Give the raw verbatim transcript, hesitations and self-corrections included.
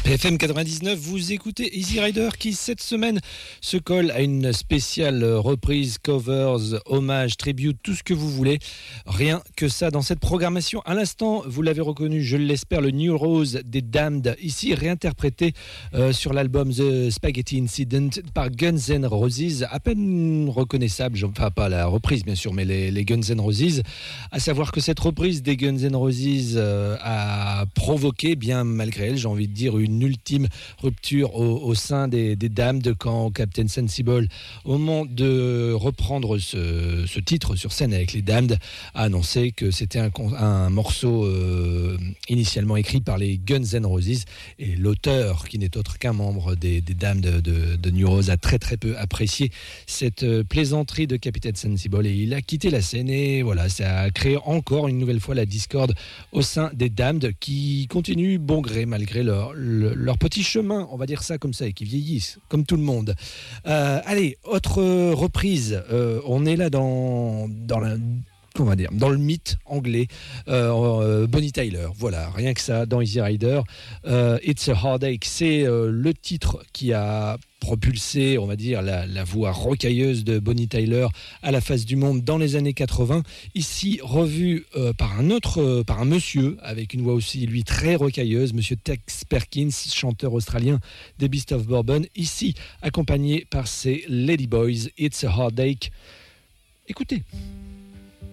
F M quatre-vingt-dix-neuf, vous écoutez Easy Rider qui cette semaine se colle à une spéciale reprise, covers, hommage, tribute, tout ce que vous voulez. Rien que ça dans cette programmation. À l'instant, vous l'avez reconnu, je l'espère, le New Rose des Damned, ici réinterprété euh, sur l'album The Spaghetti Incident par Guns N' Roses, à peine reconnaissable, enfin pas la reprise bien sûr, mais les, les Guns N' Roses. À savoir que cette reprise des Guns N' Roses euh, a provoqué, bien malgré elle, j'ai envie de dire, une ultime rupture au, au sein des, des Damned quand Captain Sensible, au moment de reprendre ce, ce titre sur scène avec les Damned, a annoncé que c'était un, un morceau euh, initialement écrit par les Guns N' Roses, et l'auteur, qui n'est autre qu'un membre des, des Damned de, de, de New Rose, a très très peu apprécié cette plaisanterie de Captain Sensible et il a quitté la scène. Et voilà, ça a créé encore une nouvelle fois la discorde au sein des Damned, qui continuent bon gré malgré leur, leur, leur petit chemin, on va dire ça comme ça, et qui vieillissent comme tout le monde. Euh, allez, autre reprise, euh, on est là dans, dans la... on va dire, dans le mythe anglais, euh, euh, Bonnie Tyler, voilà, rien que ça, dans Easy Rider. Euh, It's a Heartache, c'est euh, le titre qui a propulsé, on va dire, la, la voix rocailleuse de Bonnie Tyler à la face du monde dans les années quatre-vingts. Ici, revu euh, par un autre, euh, par un monsieur, avec une voix aussi, lui, très rocailleuse, monsieur Tex Perkins, chanteur australien des Beasts of Bourbon, ici, accompagné par ses Lady Boys, It's a Heartache. Écoutez.